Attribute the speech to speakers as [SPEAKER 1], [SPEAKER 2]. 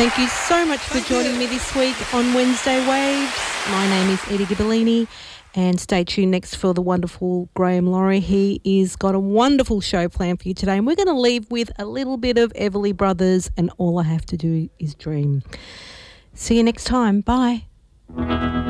[SPEAKER 1] Thank you so much for joining me this week on Wednesday Waves. My name is Eddie Ghibellini, and stay tuned next for the wonderful Graham Laurie. He is got a wonderful show planned for you today, and we're going to leave with a little bit of Everly Brothers and All I Have to Do Is Dream. See you next time. Bye.